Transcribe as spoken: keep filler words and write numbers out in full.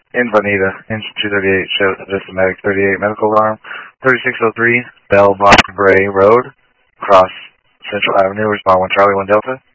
In Bonita, engine two thirty-eight shows just a medic thirty-eight medical alarm. thirty-six oh three Bell Bray Road, across Central Avenue, respond one Charlie, one Delta.